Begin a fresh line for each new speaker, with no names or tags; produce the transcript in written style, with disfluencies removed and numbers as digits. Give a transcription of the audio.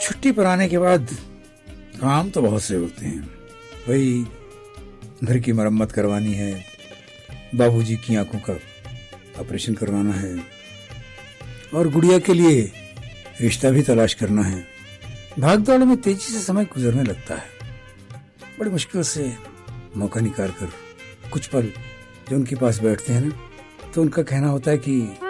छुट्टी पर आने के बाद काम तो बहुत से होते हैं। वही घर की मरम्मत करवानी है, बाबूजी की आंखों का ऑपरेशन करवाना है और गुड़िया के लिए रिश्ता भी तलाश करना है। भागदौड़ में तेजी से समय गुजरने लगता है। बड़ी मुश्किल से मौका निकाल कर कुछ पल जो उनके पास बैठते हैं ना, तो उनका कहना होता है कि